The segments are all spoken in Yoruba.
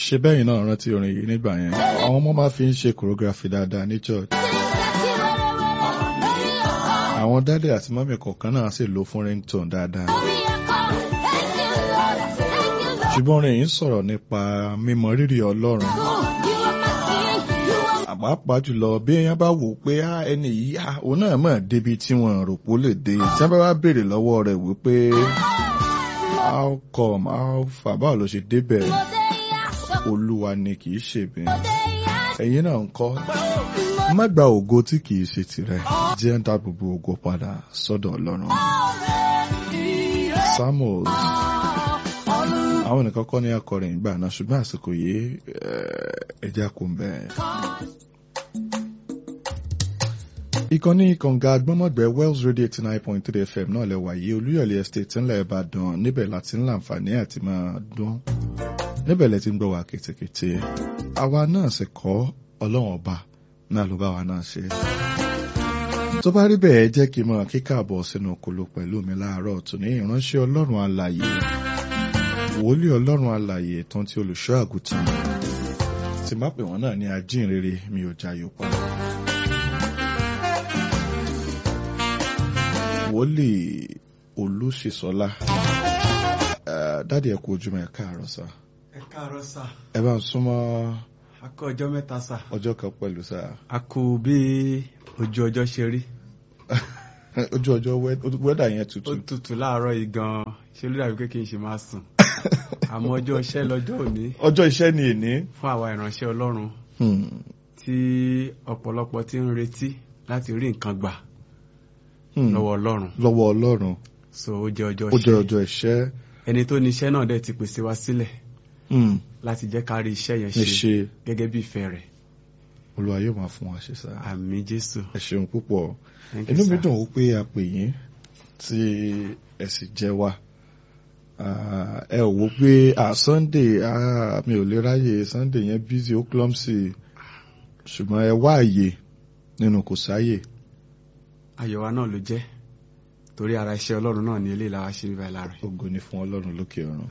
ṣe bẹ́yìn náà rántí orin yìí nígbà yẹn àwọn ọmọ máa fi ń ṣe choreography dáadáa ní church. Àwọn dáàdì àti mọ́mì kọ̀ọ̀kan náà sì lò fún ringtone dáadáa. Ṣùgbọ́n orin yìí ń sọ̀rọ̀ nípa mímọ rírì Ọlọ́run. Pàápàá jùlọ bí èèyàn bá wò pé ẹni yìí òun náà mọ̀ débi tí wọ́n rò pé ó lè dé. Tí wọ́n bá wá béèrè lọ́wọ́ rẹ̀ wípé how come how far báwo ló ṣe débẹ̀? Olúwa ni kì í ṣèbí. Ẹ̀yin náà ń kọ́. Má gba ògo tí kì í ṣe tirẹ̀. Jẹ́ ń dá gbogbo ògo padà sọ́dọ̀ Ọlọ́run. Samuel. Àwọn nìkan kọ́ ní akọrin ìgbà náà ṣùgbọ́n àsìkò yìí ẹja kò ń bẹ̀. Ìkànnì kànga agbọ́mọ̀gbẹ́ Wells Radio 89.3 FM náà lẹ́wà yìí Olúyọ̀lé Estate ńlẹ̀ Ìbàdàn níbẹ̀ láti ń láǹfààní àti máa dún. Níbẹ̀ lẹ ti ń gbọ́ wa kétékété. Àwa náà sì kọ́ Ọlọ́run ọba náà ló bá wa náà ṣe. Tó bá rí bẹ́ẹ̀ jẹ́ kí n máa kíkàbọ̀ sínú kolo pẹ̀lú mi láàárọ̀ tòní ìránṣẹ́ Ọlọ́run alààyè. Wòlíì Ọlọ́run alààyè tán tí olùṣọ́ àgùntàn. Tí má pè wọ́n náà ní ajínrere mi ò jayò pa. Wòlíì Olúṣìṣọ́lá. Dáàdì ẹ kú ojúmọ́ ẹ káàárọ̀ sà. Ẹ káàárọ̀ sà. Ẹ bá ń súnmọ́. A kú ọjọ́ mẹ́ta sà. Ọjọ́ kan pẹ̀lú sà. A kú bí ojú ọjọ́ ṣe rí. Ojú ọjọ́ wẹ́dà yẹn tutù. Ó tutù láàárọ̀ yìí gan-an ṣe ló dàbí pé kí n ṣe máa sùn. Àmọ́ ọjọ́ iṣẹ́ lọ́jọ́ òní. Ọjọ́ iṣẹ́ ni èní. Fún àwa ìránṣẹ́ Ọlọ́run tí ọ̀pọ̀lọpọ̀ ti ń retí láti rí nǹkan gbà lọ́wọ́ Ọlọ́run. Lọ́wọ́ Ọlọ́run. So ó jẹ́ ọjọ́ iṣẹ́. Ó jẹ́ ọjọ́ iṣẹ́. Ẹni tó ní iṣẹ́ náà dẹ̀ ti pèsè wa sílẹ̀ láti jẹ́ ká rí iṣẹ́ yẹn ṣe gẹ́gẹ́ bí ìfẹ́ rẹ̀. Olúwa yóò máa fún wa ṣe sá. Àmín Jésù. Ẹ ṣeun púpọ̀. Inú mi dùn wípé a pè yín tí ẹ sì jẹ́ wa. Ẹ ò wò pé Sunday mi ò lè ráyè Sunday yẹn busy ó clumsy ṣùgbọ́n ẹ wá àyè nínú kò sáyè. Ayọ̀ wa náà ló jẹ́ torí ara iṣẹ́ Ọlọ́run náà ni eléyìí làwa ṣe bíbá lára. Ògo ni fún Ọlọ́run lókè ọ̀run.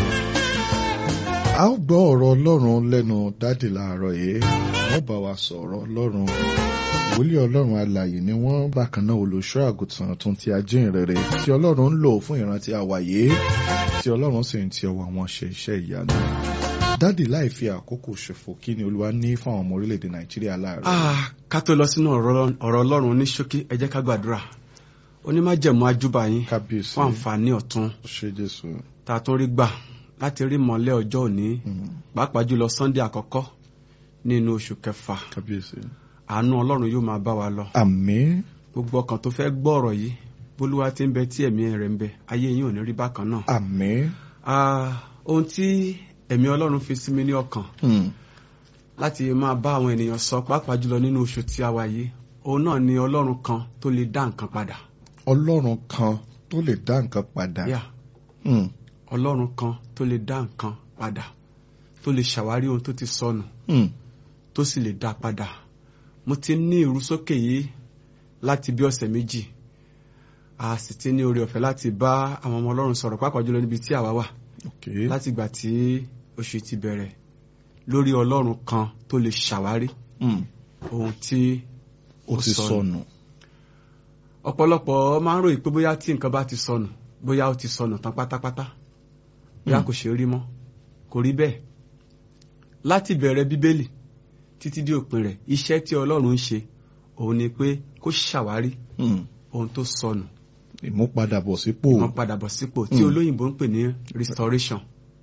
A ó gbọ́ ọ̀rọ̀ Ọlọ́run lẹ́nu dádì láàárọ̀ yìí. Wọ́n bá wa sọ̀rọ̀ Ọlọ́run. Wòlíì Ọlọ́run alààyè ni wọ́n bákan náà olùṣọ́ àgùntàn tó ń ti ajínrere tí Ọlọ́run ń lò fún ìrántí àwàyé tí Ọlọ́run sì ń ti ọwọ́ wọn ṣe iṣẹ́ ìyanu. Dádì láì fi àkókò ṣòfò kí ni Olúwa ní fún àwọn ọmọ orílẹ̀-èdè Nàìjíríà láàárọ̀. Ká tó lọ sínú ọ̀rọ̀ Ọlọ́run ní ṣókí ẹ jẹ́ ká gbàdúrà. Onímájẹ̀mú ajúbà yín fún àǹfààní ọ̀tun tá a tún rí gbà láti rí mọ́lẹ̀ ọjọ́ òní pàápàá jùlọ Sunday àkọ́kọ́ nínú oṣù kẹfà. Àánú Ọlọ́run yóò máa bá wa lọ. Àmín. Gbogbo ọkàn tó fẹ́ gbọ́ ọ̀rọ̀ yìí bólúwa ti ń bẹ tí ẹ̀mí rẹ̀ ń bẹ ayé yín ò ní rí bákan náà. Àmín. Ohun tí ẹ̀mí Ọlọ́run fi sí mi ní ọkàn láti máa bá àwọn ènìyàn sọ pàápàá jùlọ nínú oṣù tí a wà yìí òun náà ni Ọlọ́run kan tó lè dá nǹkan padà. Ọlọ́run kan tó lè dá nǹkan padà. Ọlọ́run kan tó lè dá nǹkan padà tó lè ṣàwárí ohun tó ti sọnù tó sì lè dá padà. Mo ti ní ìrúsókè yìí láti bí ọ̀sẹ̀ méjì a sì ti ní oore ọ̀fẹ́ láti bá àwọn ọmọ Ọlọ́run sọ̀rọ̀ pàápàá jùlọ níbi tí àwa wà láti ìgbà tí oṣù ti bẹ̀rẹ̀ lórí Ọlọ́run kan tó lè ṣàwárí ohun tí ó ti sọnù. Ọ̀pọ̀lọpọ̀ máa ń ròyìn pé bóyá tí nǹkan bá ti sọnù bóyá ó ti sọnù tán pátápátá bóyá kò ṣe rí mọ́ kò rí bẹ́ẹ̀. Láti bẹ̀rẹ̀ Bíbélì títí dé òpin rẹ̀ iṣẹ́ tí Ọlọ́run ń ṣe òun ni pé kó ṣàwárí ohun tó sọnù. Ìmúpadàbọ̀sípò tí olóyìnbó ń pè ní restoration.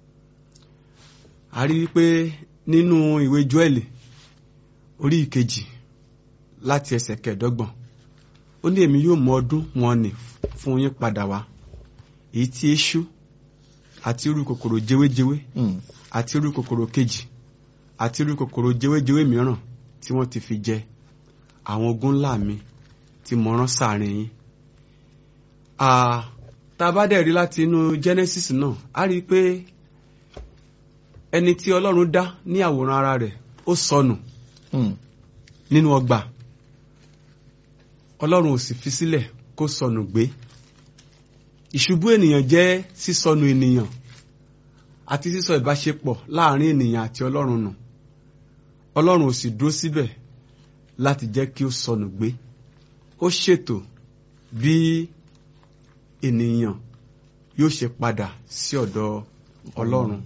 A rí wípé nínú ìwé Jóẹ́lì orí ìkejì láti ẹsẹ̀ 15 ó ní èmi yóò mú ọdún wọn nì fún yín padà wá èyí tí eṣú àti irú kòkòrò jewéjewé àti irú kòkòrò kejì àti irú kòkòrò jewéjewé mìíràn tí wọ́n ti fi jẹ àwọn ogun ńlá mi tí mo rán sáàrin yín. Tá bá dẹ̀ rí láti inú Genesis náà a rí pé ẹni tí Ọlọ́run dá ní àwòrán ara rẹ̀ ó sọnù nínú ọgbà. Ọlọ́run ò sì fi sílẹ̀ kó sọnù gbé. Ìṣubú ènìyàn jẹ́ sísọnù ènìyàn. àti sísọ ìbáṣepọ̀ láàrin ènìyàn àti Ọlọ́run nù. Ọlọ́run ò sì dúró síbẹ̀ láti jẹ́ kí ó sọnù gbé. Ó ṣètò bí ènìyàn yóò ṣe padà sí ọ̀dọ̀ Ọlọ́run.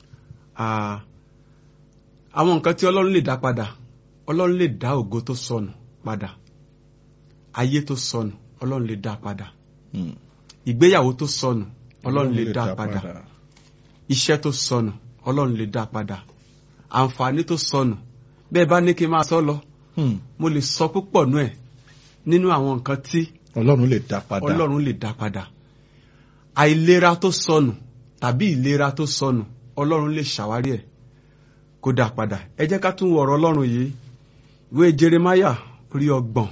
Àwọn nǹkan tí Ọlọ́run lè dá padà, Ọlọ́run lè dá ògo tó sọnù padà. Ayé tó sọnù, Ọlọ́run lè dá padà. Ìgbéyàwó tó sọnù, Ọlọ́run lè dá padà. Iṣẹ́ tó sọnù, Ọlọ́run lè dá padà. Àǹfààní tó sọnù, bẹ́ẹ̀ bá ní kí n máa sọ lọ, mo lè sọ púpọ̀ nú ẹ̀ nínú àwọn nǹkan tí Ọlọ́run lè dá padà. Ọlọ́run lè dá padà. Àìlera tó sọnù tàbí ìlera tó sọnù, Ọlọ́run lè ṣàwárí ẹ̀ kó dá padà. Ẹ jẹ́ ká tún wo ọ̀rọ̀ Ọlọ́run yìí, ìwé Jeremáyà orí 30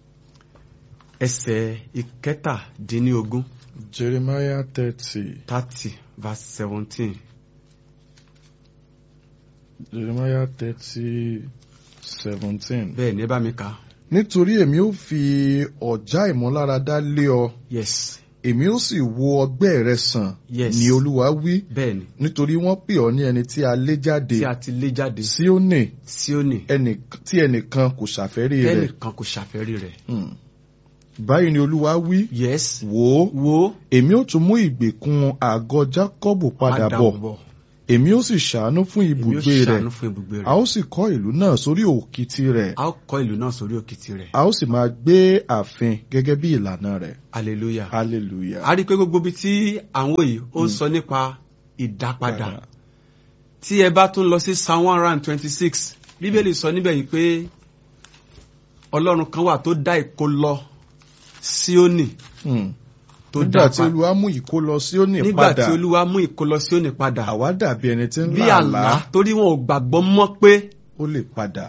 ẹsẹ̀ 17. Jeremiah 30 verse 17. Jeremiah 30:17. Bẹ́ẹ̀ ni ẹ bá mi kà. Nítorí èmi ó fi ọ̀já ìmúláradá lé ọ. Yes. Èmi ó sì wo ọgbẹ́ rẹ sàn. Yes. Ni Olúwa wí. Bẹ́ẹ̀ ni. Nítorí wọ́n pè ọ́ ní ẹni tí a lé jáde. Tí a ti lé jáde. Síónì. Tí ẹnìkan kò ṣàfẹ́rí rẹ̀. Ẹnìkan kò ṣàfẹ́rí rẹ̀. Báyìí ni Olúwa wí. Yes. Wò. Èmi ó tún mú ìgbèkùn àgọ́ Jákọ́bù padà bọ̀. Èmi ó sì ṣàánú fún ibùgbé rẹ̀. A ó sì kọ́ ìlú náà sórí òkìtì rẹ̀. A ó sì máa gbé ààfin gẹ́gẹ́ bí ìlànà rẹ̀. Hallelujah. Hallelujah. A rí i pé gbogbo ibi tí àwọn èyí ó ń sọ nípa ìdápadà. Tí ẹ bá tún lọ sí Psalm 126, Bíbélì sọ níbẹ̀ yìí pé Ọlọ́run kan wà tó dá ìkólọ Síónì. Nígbà tí Olúwa mú ìkólọ Síónì padà. Nígbà tí Olúwa mú ìkólọ Síónì padà. Àwa dàbí ẹni tí ń lá àlá. Bí àlá, torí wọn ò gbàgbọ́ mọ́ pé ó lè padà.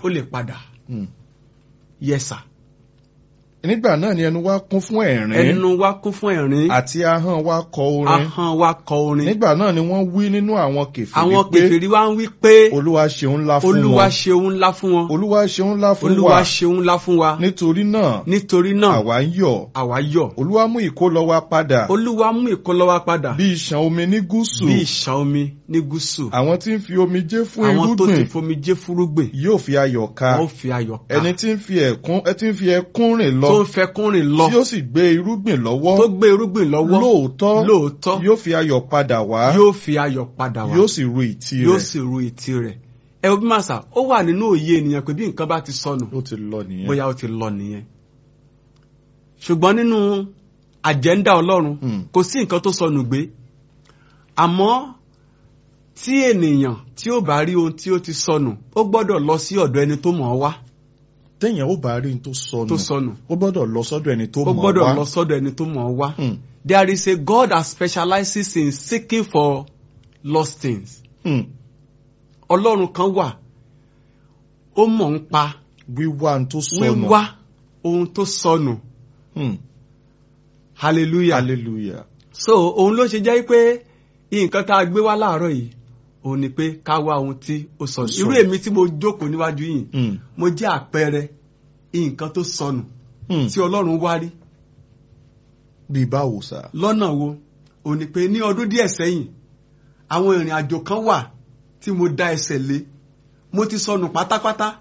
Yes sir. Nígbà náà ni ẹnu wa kún fún ẹ̀rín. Ẹnu wa kún fún ẹ̀rín. Àti ahọ́n wa kọ orin. Ahọ́n wa kọ orin. Nígbà náà ni wọ́n wí nínú àwọn kèfèrí pé. Àwọn kèfèrí wa ń wí pé. Olúwa ṣeun ńlá fún wọn. Olúwa ṣeun ńlá fún wọn. Olúwa ṣeun ńlá fún wa. Olúwa ṣeun ńlá fún wa. Nítorí náà. Àwa ń yọ̀. Àwa yọ̀. Olúwa mú ìkólọ wa padà. Olúwa mú ìkólọ wa padà. Bí ìṣàn omi ní gúúsù. Bí ìṣàn omi ní gúúsù. Àwọn tí ń fi omijé fún irúgbìn. Àwọn tó ti fomijé fúrúgbìn. Yóò fi ayọ̀ ká. Wọ́n fi ayọ̀ ká. Ẹni tí ń fi ẹkún rìn lọ. Tó ń fẹkún rìn lọ. Tí ó sì gbé irúgbìn lọ́wọ́. Tó gbé irúgbìn lọ́wọ́. Lóòótọ́. Yóò fi ayọ̀ padà wá. Yóò fi ayọ̀ padà wá. Yóò sì ru ìtì rẹ̀. Yóò sì ru ìtì rẹ̀. Ẹ wo bí màsà, ó wà nínú òye ènìyàn pé bí nǹkan bá ti sọnù. Ó ti lọ nìyẹn. Bóyá ó ti lọ nìyẹn. Ṣùgbọ́n nínú àjẹ́ndà Ọlọ́run, kò sí nǹkan tó sọnù gbé. Àmọ́ tí ènìyàn tí ó bá rí ohun tí ó ti sọnù, ó gbọ́dọ̀ lọ sí ọ̀dọ̀ ẹni tó mọ̀ ọ́ wá. Téèyàn ó bá rí ohun tó sọnù. Ó gbọ́dọ̀ lọ sọ́dọ̀ ẹni tó mọ̀ ọ́ wá. Ó gbọ́dọ̀ lọ sọ́dọ̀ ẹni tó mọ̀ ọ́ wá. There is a God that specializes in seeking for lost things. Ọlọ́run kan wà, ó mọ̀ ń pa wíwá ohun tó sọnù. Hallelujah. Hallelujah. So òun ló ṣe jẹ́ pé nǹkan tá a gbé wá láàárọ̀ yìí òun ni pé ká wá ohun tí ó sọnù. Irú èmi tí mo jókòó níwájú yìí, mo jẹ́ àpẹẹrẹ nǹkan tó sọnù tí Ọlọ́run wá rí. Bí báwo sà? Lọ́nà wo? Òun ni pé ní ọdún díẹ̀ sẹ́yìn, àwọn ìrìn àjò kan wà tí mo dá ẹsẹ̀ lé. Mo ti sọnù pátápátá.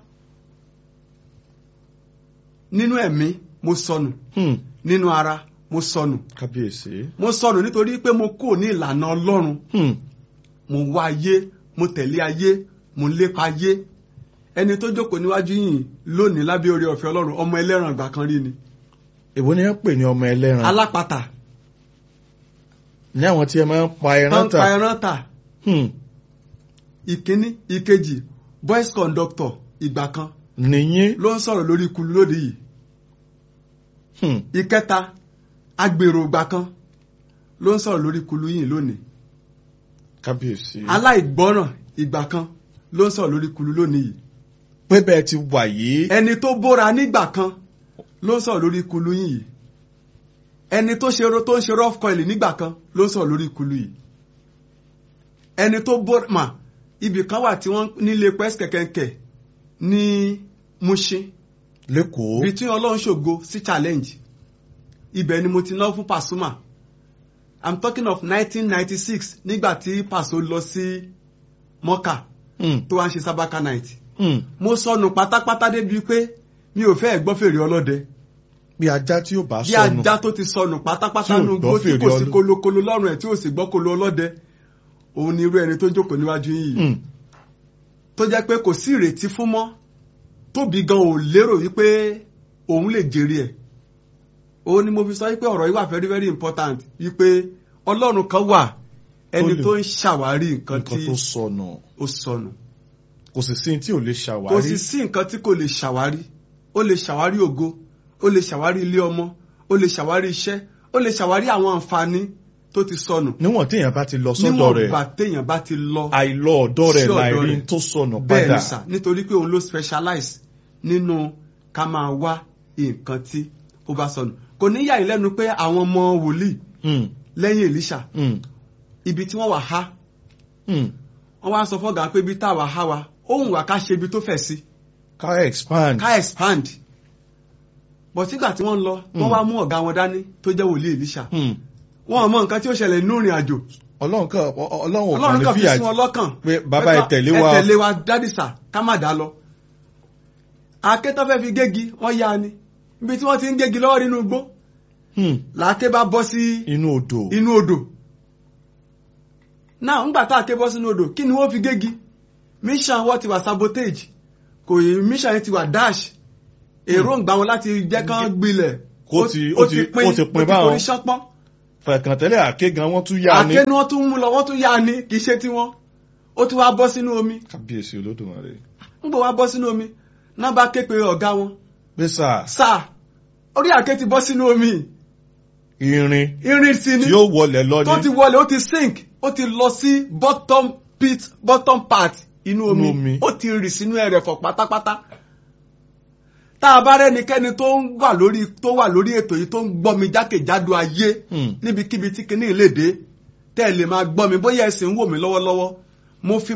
Nínú ẹ̀mí mo sọnù. Nínú ara mo sọnù. Kábíyèsí. Mo sọnù nítorí pé mo kò ní ìlànà Ọlọ́run. Mo wá ayé, mo tẹ̀lé ayé, mo lépa ayé. Ẹni tó jókòó níwájú yìí lónìí lábẹ́ oore ọ̀fẹ́ Ọlọ́run, ọmọ ẹlẹ́ran ìgbà kan rí ni. Èwo ni wọ́n pè ní ọmọ ẹlẹ́ran? Alápatà. Ní àwọn tí ẹ máa ń pa ẹran tà. Tán pa ẹran tà. Ìkíní, ìkejì, voice conductor ìgbà kan. Nìyí. Ló ń sọ̀rọ̀ lórí ikú lóde yìí. Ìkẹta, agbèrò ìgbà kan ló ń sọ̀rọ̀ lórí ikú yìí lónìí. Kábíyèsí. Aláìgbọ́ràn ìgbà kan ló ń sọ̀rọ̀ lórí ikú lónìí yìí. Pé bẹ́ẹ̀ ti wà yìí. Ẹni tó bóra nígbà kan ló ń sọ̀rọ̀ lórí ikú yìí. Ẹni tó ń ṣe rough coil nígbà kan ló ń sọ̀rọ̀ lórí ikú yìí. Ẹni tó bóra ibì kan wà tí wọ́n nílé pẹ́s kẹ̀kẹ́kẹ̀ ní Mushin. Lẹ́kọ̀ọ́. Between Ọlọ́run ṣògo sí challenge. Ibẹ̀ ni mo ti náà fún Pasuma. I'm talking of 1996 nígbà tí Paso lọ sí Mọ́kà tó wá ń ṣe Sabaka night. Mo sọnù pátápátá débi pé mi ò fẹ́ gbọ́ fèrè ọlọ́dẹ. Bí ajá tí ó bá bí sọnù. ajá tó ti sọnù pátápátá nù gbó tí kò sí kolokolo lọ́rùn ẹ̀ tí ò sì gbọ́ kolo ọlọ́dẹ. Òun ni irú ẹni tó jókòó níwájú yìí. Tó jẹ́ pé kò sí ìrètí fún mọ́. Tóbi gan ò lérò wípé òun lè jèrè ẹ̀. Òun ni mo fi sọ wípé ọ̀rọ̀ yìí wà very very important wípé Ọlọ́run kan wà ẹni tó ń ṣàwárí nǹkan tí tó sọnù. ó sọnù. Kò sì sí tí ò lè ṣàwárí. Kò sì sí nǹkan tí kò lè ṣàwárí. Ó lè ṣàwárí ògo, ó lè ṣàwárí ilé ọmọ, ó lè ṣàwárí iṣẹ́, ó lè ṣàwárí àwọn àǹfààní tó ti sọnù. Níwọ̀n téèyàn bá ti lọ sọ́dọ̀ rẹ̀. Níwọ̀n bá téèyàn bá ti lọ. Àìlọ ọ̀dọ̀ rẹ̀ láìrí tó sọnù padà. Bẹ́ẹ̀ ni sà, nítorí pé òun ló specialize nínú ká máa wá nǹkan tí ó bá sọnù. Kò ní yà ìlẹ́nu pé àwọn ọmọ wòlíì lẹ́yìn Èlíṣà ibi tí wọ́n wà há. Wọ́n wá sọ fọ́gà pé ibi táwa há wa ó wù wá ká ṣe ibi tó fẹ̀ sí. Ká expand. But sígbà tí wọ́n lọ wọ́n wá mú ọ̀gá wọn dání tó jẹ́ wòlíì Èlíṣà. Wọ́n mọ nǹkan tí ó ṣẹlẹ̀ nínú ìrìn àjò. Ọlọ́run kan fi sí wọn lọ́kàn pé bàbá ẹ tẹ̀lé wa dádìsà ká má dá lọ. Àáké tó fẹ́ fi gégi wọ́n yá ni ibi tí wọ́n ti ń gégi lọ́wọ́ nínú igbó. Làáké bá bọ́ sí inú odò. Náà ńgbà tá àáké bọ́ sínú odò kí ni wọ́n fi gégi? Mission wọ́n ti wà sabotage. Kò yí mission yẹn ti wà dash. Èròǹgbà wọn láti jẹ́ kán gbilẹ̀. Ó ti pin báwọn. Fẹ̀kàntẹ́lẹ̀ àáké gan wọ́n tún yá ni. Àáké ni wọ́n tún mú lọ wọ́n tún yá ni kì í ṣe tiwọn. Ó tún wá bọ́ sínú omi. Kábíyèsí Olódùmarè. Ńgbà wá bọ́ sínú omi náà bá ké pe ọ̀gá wọn. Pé sáà. Orí àáké ti bọ́ sínú omi. Irin sí ni. Tí ó wọlẹ̀ lọ ni. Tó ti wọlẹ̀ ó ti sink ó ti lọ sí bottom part inú omi. Ó ti rì sínú ẹrẹ̀fọ̀ pátápátá. Tá a bá rẹ́nikẹ́ni tó wà lórí ètò yìí tó ń gbọ́ mi jákèjádò ayé níbikíbi tí kinní ìlédè tẹ́ ẹ lè máa gbọ́ mi bóyá ẹ sì ń wò mí lọ́wọ́lọ́wọ́ mo fi